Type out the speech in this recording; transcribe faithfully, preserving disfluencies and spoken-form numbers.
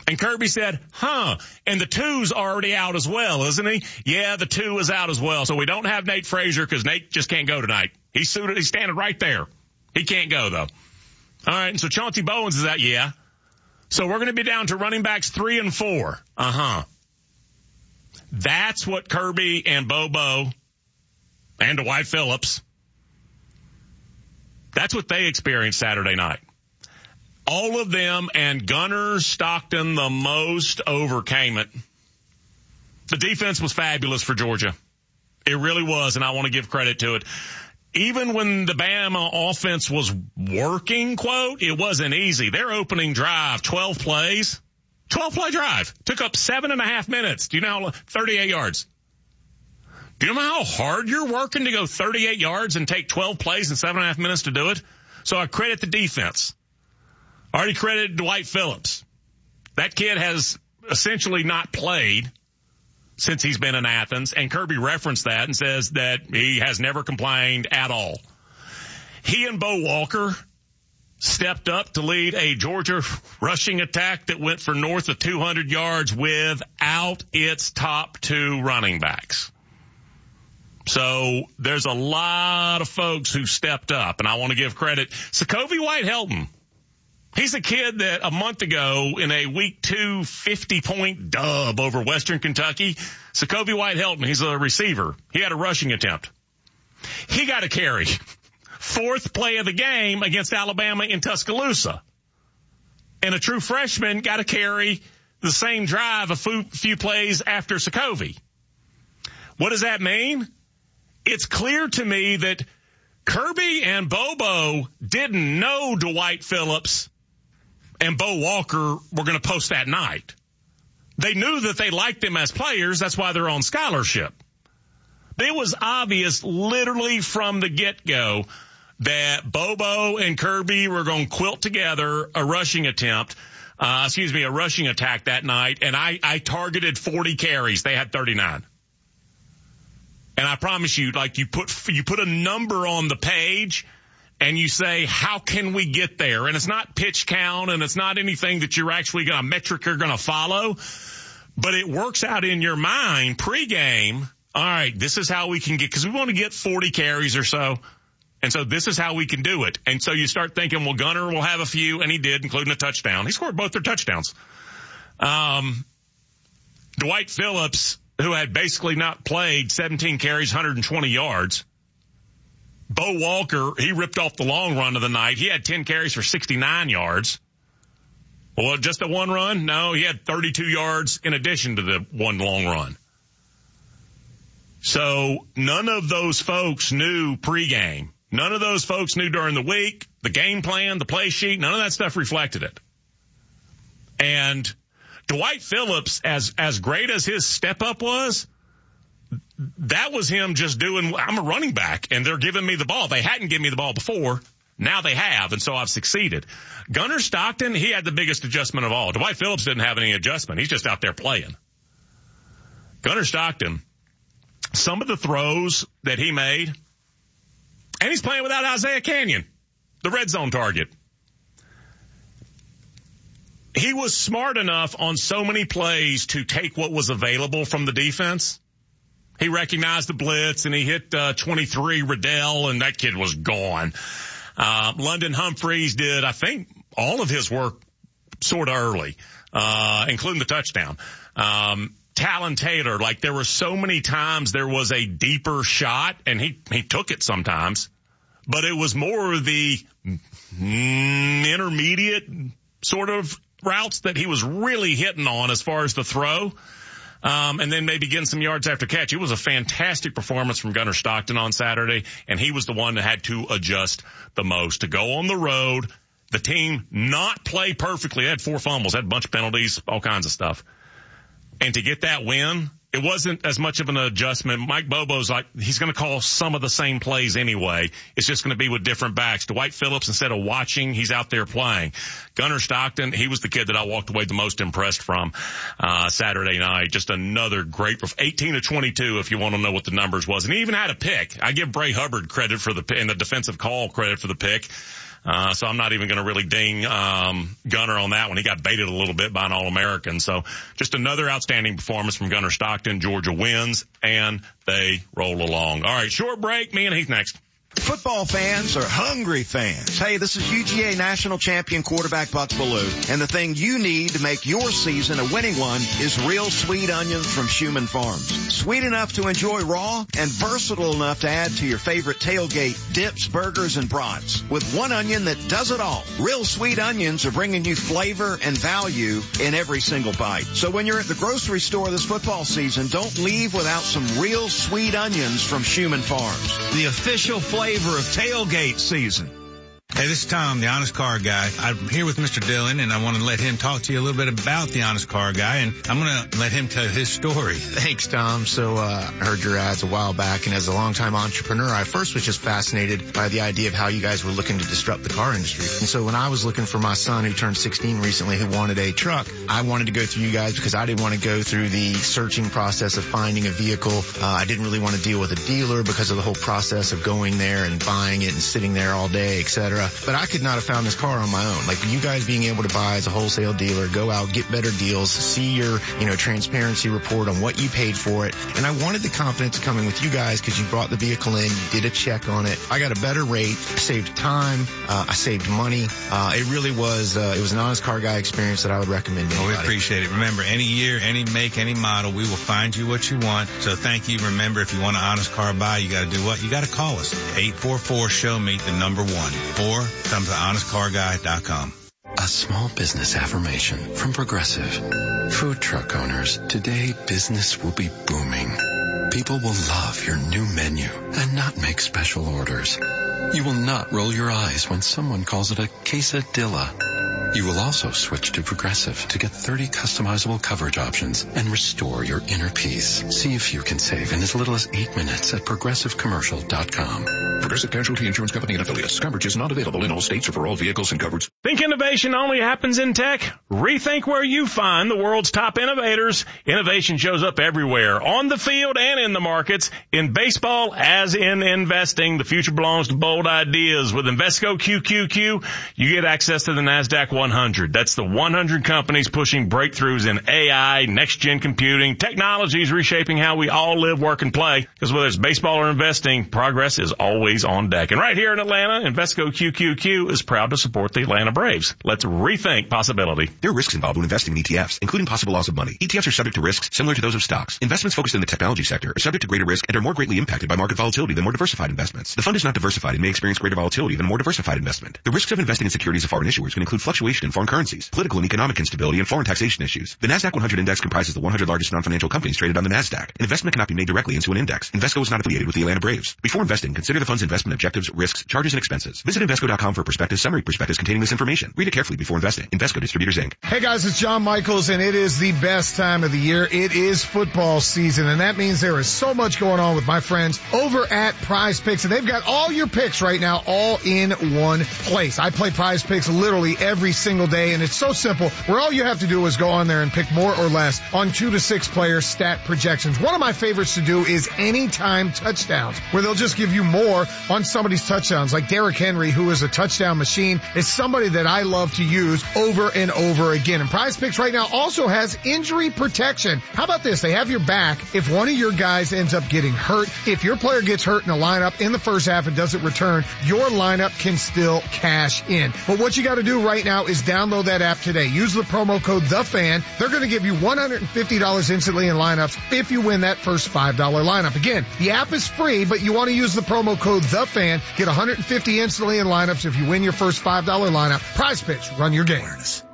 And Kirby said, huh, and the two's already out as well, isn't he? Yeah, the two is out as well. So we don't have Nate Frazier because Nate just can't go tonight. He's suited. He's standing right there. He can't go, though. All right, and so Chauncey Bowens is out, yeah. So we're going to be down to running backs three and four. Uh-huh. That's what Kirby and Bobo and Dwight Phillips, that's what they experienced Saturday night. All of them, and Gunnar Stockton the most, overcame it. The defense was fabulous for Georgia. It really was, and I want to give credit to it. Even when the Bama offense was working, quote, it wasn't easy. Their opening drive, twelve plays, twelve-play drive, took up seven and a half minutes. Do you know how, thirty-eight yards. Do you know how hard you're working to go thirty-eight yards and take twelve plays in seven and a half minutes to do it? So I credit the defense. I already credited Dwight Phillips. That kid has essentially not played since he's been in Athens, and Kirby referenced that and says that he has never complained at all. He and Bo Walker stepped up to lead a Georgia rushing attack that went for north of two hundred yards without its top two running backs. So there's a lot of folks who stepped up, and I want to give credit. Sokovie White-Helton, he's a kid that a month ago in a week two fifty-point dub over Western Kentucky, Sokovie White-Helton, he's a receiver. He had a rushing attempt. He got a carry. Fourth play of the game against Alabama in Tuscaloosa. And a true freshman got a carry the same drive a few, few plays after Sokovie. What does that mean? It's clear to me that Kirby and Bobo didn't know Dwight Phillips and Bo Walker were going to post that night. They knew that they liked them as players. That's why they're on scholarship. It was obvious literally from the get-go that Bobo and Kirby were going to quilt together a rushing attempt, uh, excuse me, a rushing attack that night, and I, I targeted forty carries. They had thirty-nine. And I promise you, like you put, you put a number on the page and you say, how can we get there? And it's not pitch count and it's not anything that you're actually going to metric you're going to follow, but it works out in your mind pregame. All right, this is how we can get, because we want to get forty carries or so. And so this is how we can do it. And so you start thinking, well, Gunnar will have a few, and he did, including a touchdown. He scored both their touchdowns. Um, Dwight Phillips, who had basically not played, seventeen carries, one hundred twenty yards. Bo Walker, he ripped off the long run of the night. He had ten carries for sixty-nine yards. Well, just the one run? No, he had thirty-two yards in addition to the one long run. So none of those folks knew pregame. None of those folks knew during the week, the game plan, the play sheet, none of that stuff reflected it. And Dwight Phillips, as, as great as his step up was, that was him just doing, I'm a running back and they're giving me the ball. They hadn't given me the ball before. Now they have. And so I've succeeded. Gunnar Stockton, he had the biggest adjustment of all. Dwight Phillips didn't have any adjustment. He's just out there playing. Gunnar Stockton, some of the throws that he made, and he's playing without Isaiah Canyon, the red zone target. He was smart enough on so many plays to take what was available from the defense. He recognized the blitz, and he hit uh, twenty-three Riddell, and that kid was gone. Uh, London Humphreys did, I think, all of his work sort of early, uh, including the touchdown. Um, Talon Taylor, like there were so many times there was a deeper shot, and he, he took it sometimes, but it was more the mm, intermediate sort of routes that he was really hitting on as far as the throw. Um, and then maybe getting some yards after catch. It was a fantastic performance from Gunnar Stockton on Saturday, and he was the one that had to adjust the most to go on the road. The team not play perfectly. They had four fumbles, had a bunch of penalties, all kinds of stuff. And to get that win, it wasn't as much of an adjustment. Mike Bobo's like, he's going to call some of the same plays anyway. It's just going to be with different backs. Dwight Phillips, instead of watching, he's out there playing. Gunnar Stockton, he was the kid that I walked away the most impressed from, uh, Saturday night. Just another great, eighteen to twenty-two if you want to know what the numbers was. And he even had a pick. I give Bray Hubbard credit for the, and the defensive call credit for the pick. Uh, so I'm not even going to really ding um, Gunner on that one. He got baited a little bit by an All-American. So just another outstanding performance from Gunner Stockton. Georgia wins, and they roll along. All right, short break. Me and Heath next. Football fans are hungry fans. Hey, this is U G A national champion quarterback Buck Bellew, and the thing you need to make your season a winning one is real sweet onions from Schumann Farms. Sweet enough to enjoy raw and versatile enough to add to your favorite tailgate dips, burgers, and brats. With one onion that does it all. Real sweet onions are bringing you flavor and value in every single bite. So when you're at the grocery store this football season, don't leave without some real sweet onions from Schumann Farms. The official flavor of tailgate season. Hey, this is Tom, the Honest Car Guy. I'm here with Mister Dillon, and I want to let him talk to you a little bit about the Honest Car Guy, and I'm going to let him tell his story. Thanks, Tom. So uh, I heard your ads a while back, and as a longtime entrepreneur, I first was just fascinated by the idea of how you guys were looking to disrupt the car industry. And so when I was looking for my son, who turned sixteen recently, who wanted a truck, I wanted to go through you guys because I didn't want to go through the searching process of finding a vehicle. Uh, I didn't really want to deal with a dealer because of the whole process of going there and buying it and sitting there all day, et cetera. But I could not have found this car on my own. Like you guys being able to buy as a wholesale dealer, go out, get better deals, see your, you know, transparency report on what you paid for it. And I wanted the confidence coming with you guys because you brought the vehicle in, you did a check on it. I got a better rate, I saved time, uh, I saved money. Uh, it really was, uh, it was an Honest Car Guy experience that I would recommend to anybody. Oh, we appreciate it. Remember, any year, any make, any model, we will find you what you want. So thank you. Remember, if you want an Honest Car buy, you got to do what? You got to call us. eight four four, show me the number one. Or come to honest car guy dot com. A small business affirmation from Progressive. Food truck owners, today business will be booming. People will love your new menu and not make special orders. You will not roll your eyes when someone calls it a quesadilla. You will also switch to Progressive to get thirty customizable coverage options and restore your inner peace. See if you can save in as little as eight minutes at progressive commercial dot com. Progressive Casualty Insurance Company and Affiliates. Coverage is not available in all states or for all vehicles and coverage. Think innovation only happens in tech? Rethink where you find the world's top innovators. Innovation shows up everywhere, on the field and in the markets. In baseball, as in investing, the future belongs to bold ideas. With Invesco Q Q Q, you get access to the NASDAQ one hundred. That's the one hundred companies pushing breakthroughs in A I, next-gen computing, technologies reshaping how we all live, work, and play. Because whether it's baseball or investing, progress is always on deck. And right here in Atlanta, Invesco Q Q Q is proud to support the Atlanta Braves. Let's rethink possibility. There are risks involved when investing in E T Fs, including possible loss of money. E T Fs are subject to risks similar to those of stocks. Investments focused in the technology sector are subject to greater risk and are more greatly impacted by market volatility than more diversified investments. The fund is not diversified and may experience greater volatility than a more diversified investment. The risks of investing in securities of foreign issuers can include fluctuation in foreign currencies, political and economic instability, and foreign taxation issues. The NASDAQ one hundred index comprises the one hundred largest non-financial companies traded on the NASDAQ. An investment cannot be made directly into an index. Invesco is not affiliated with the Atlanta Braves. Before investing, consider the fund's investment objectives, risks, charges, and expenses. Visit Invesco dot com for prospectus, summary prospectus containing this information. Read it carefully before investing. Invesco Distributors, Incorporated. Hey guys, it's John Michaels, and it is the best time of the year. It is football season, and that means there is so much going on with my friends over at Prize Picks, and they've got all your picks right now all in one place. I play Prize Picks literally every single day, and it's so simple, where all you have to do is go on there and pick more or less on two to six player stat projections. One of my favorites to do is anytime touchdowns, where they'll just give you more on somebody's touchdowns, like Derrick Henry, who is a touchdown machine, is somebody that I love to use over and over again. And Prize Picks right now also has injury protection. How about this? They have your back if one of your guys ends up getting hurt. If your player gets hurt in a lineup in the first half and doesn't return, your lineup can still cash in. But what you got to do right now is download that app today. Use the promo code THEFAN. They're going to give you one hundred fifty dollars instantly in lineups if you win that first five dollar lineup. Again, the app is free, but you want to use the promo code THEFAN. Get one hundred fifty dollars instantly in lineups if you win your first five dollar lineup. Prize Picks. Run your game.